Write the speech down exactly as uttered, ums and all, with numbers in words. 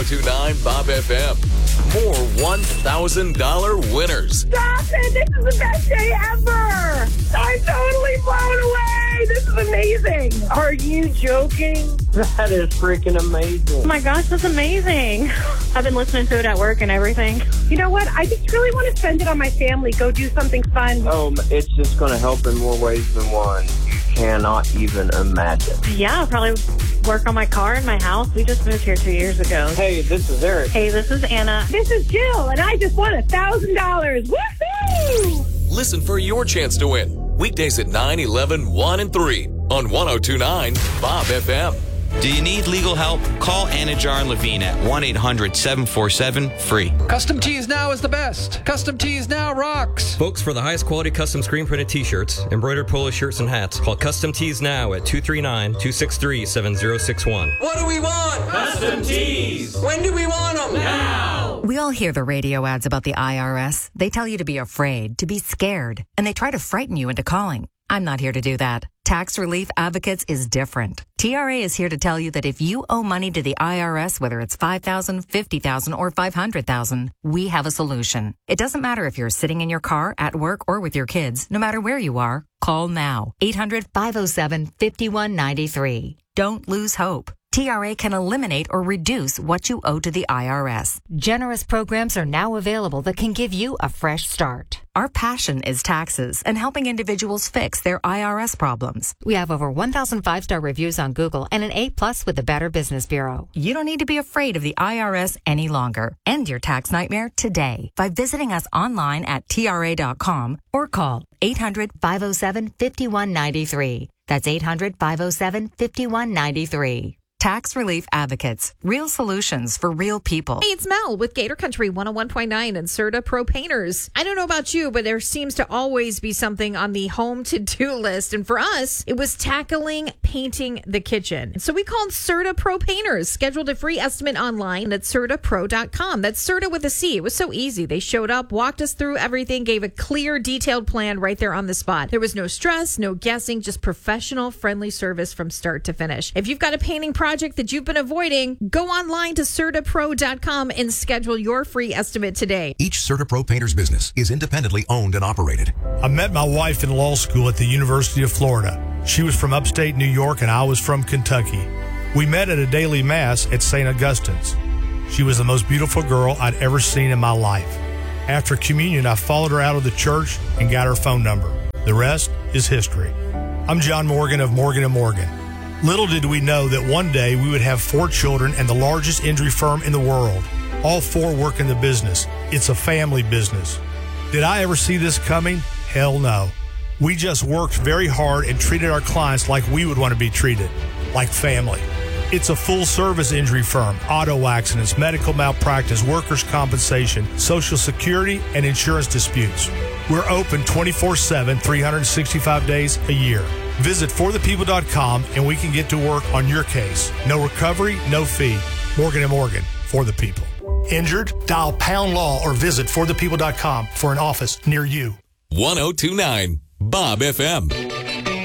oh two point nine Bob F M. More one thousand dollars winners. Stop it! This is the best day ever! I'm totally blown away! This is amazing! Are you joking? That is freaking amazing. Oh my gosh, that's amazing. I've been listening to it at work and everything. You know what? I just really want to spend it on my family. Go do something fun. Oh, it's just going to help in more ways than one. You cannot even imagine. Yeah, I'll probably work on my car and my house. We just moved here two years ago. Hey, this is Eric. Hey, this is Anna. This is Jill, and I just won one thousand dollars. Woohoo! Listen for your chance to win. Weekdays at nine, eleven, one, and three on one oh two point nine Bob F M. Do you need legal help? Call Anajar and Levine at one eight hundred seven four seven free. Custom Tees Now is the best. Custom Tees Now rocks. Folks, for the highest quality custom screen printed t-shirts, embroidered polo shirts, and hats, call Custom Tees Now at two three nine, two six three, seven zero six one. What do we want? Custom Tees. When do we want them? Now. We all hear the radio ads about the I R S. They tell you to be afraid, to be scared, and they try to frighten you into calling. I'm not here to do that. Tax Relief Advocates is different. T R A is here to tell you that if you owe money to the I R S, whether it's five thousand dollars, fifty thousand dollars, or five hundred thousand dollars, we have a solution. It doesn't matter if you're sitting in your car, at work, or with your kids. No matter where you are, call now. eight hundred, five oh seven, five one nine three. Don't lose hope. T R A can eliminate or reduce what you owe to the I R S. Generous programs are now available that can give you a fresh start. Our passion is taxes and helping individuals fix their I R S problems. We have over one thousand five-star reviews on Google and an A plus with the Better Business Bureau. You don't need to be afraid of the I R S any longer. End your tax nightmare today by visiting us online at T R A dot com or call eight hundred, five oh seven, five one nine three. That's eight hundred, five oh seven, five one nine three. Tax Relief Advocates. Real solutions for real people. Hey, it's Mel with Gator Country one oh one point nine and Serta Pro Painters. I don't know about you, but there seems to always be something on the home to-do list. And for us, it was tackling painting the kitchen. So we called Serta Pro Painters, scheduled a free estimate online at serta pro dot com. That's Serta with a C. It was so easy. They showed up, walked us through everything, gave a clear, detailed plan right there on the spot. There was no stress, no guessing, just professional, friendly service from start to finish. If you've got a painting project project that you've been avoiding, go online to serta pro dot com and schedule your free estimate today. Each Serta Pro Painters business is independently owned and operated. I met my wife in law school at the University of Florida. She was from upstate New York and I was from Kentucky. We met at a daily mass at Saint Augustine's. She was the most beautiful girl I'd ever seen in my life. After communion, I followed her out of the church and got her phone number. The rest is history. I'm John Morgan of Morgan and Morgan. Little did we know that one day we would have four children and the largest injury firm in the world. All four work in the business. It's a family business. Did I ever see this coming? Hell no. We just worked very hard and treated our clients like we would want to be treated, like family. It's a full-service injury firm, auto accidents, medical malpractice, workers' compensation, Social Security, and insurance disputes. We're open twenty-four seven, three hundred sixty-five days a year. Visit for the people dot com and we can get to work on your case. No recovery, no fee. Morgan and Morgan, for the people. Injured? Dial pound law or visit for the people dot com for an office near you. one oh two point nine Bob F M.